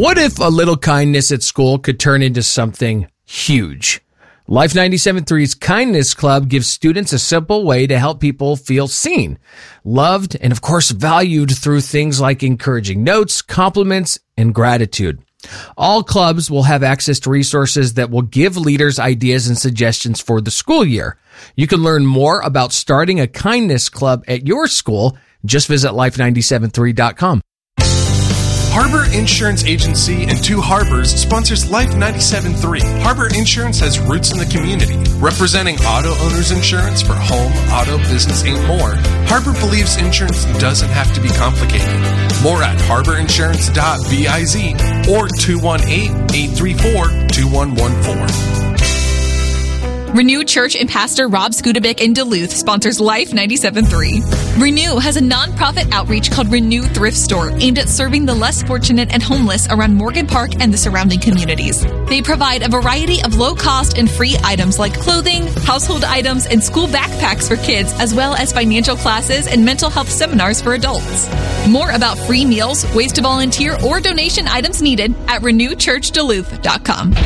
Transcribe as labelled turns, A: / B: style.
A: What if a little kindness at school could turn into something huge? Life 97.3's Kindness Club gives students a simple way to help people feel seen, loved, and of course valued through things like encouraging notes, compliments, and gratitude. All clubs will have access to resources that will give leaders ideas and suggestions for the school year. You can learn more about starting a Kindness Club at your school. Just visit life973.com.
B: Harbor Insurance Agency in Two Harbors sponsors Life 97.3. Harbor Insurance has roots in the community, representing auto owners insurance for home, auto, business, and more. Harbor believes insurance doesn't have to be complicated. More at harborinsurance.biz or 218-834-2114.
C: Renew Church and Pastor Rob Skudebic in Duluth sponsors Life 97.3. Renew has a nonprofit outreach called Renew Thrift Store aimed at serving the less fortunate and homeless around Morgan Park and the surrounding communities. They provide a variety of low-cost and free items like clothing, household items, and school backpacks for kids, as well as financial classes and mental health seminars for adults. More about free meals, ways to volunteer, or donation items needed at renewchurchduluth.com.